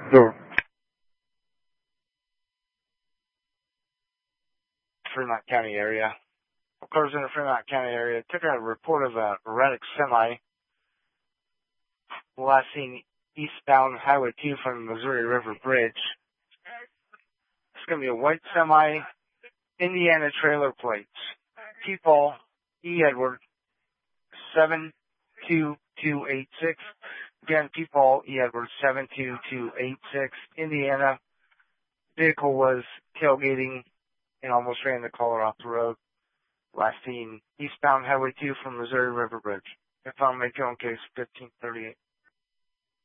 The Fremont County area. Cars in the Fremont County area took a report of a erratic semi last seen eastbound Highway 2 from the Missouri River Bridge. It's going to be a white semi, Indiana trailer plates. People, E. Edward, 72286. Again, people, E. Edward, 72286. Indiana. Vehicle was tailgating and almost ran the caller off the road. Last seen eastbound Highway 2 from Missouri River Bridge. If I'm making on case 1538.